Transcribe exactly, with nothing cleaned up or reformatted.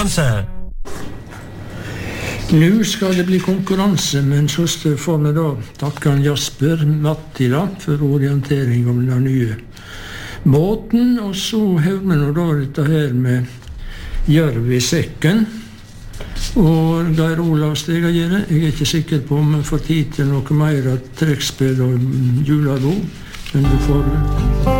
konkurranse. Nå skal det bli konkurranse, men så får vi da takke Jasper Mattila for orientering om den nye båten, og så hører vi nå da dette her med Jørv i sekken, og Geir Olav Stegagere. Jeg er ikke sikker på om vi får tid til noe mer av trekkspill og julabo, men du får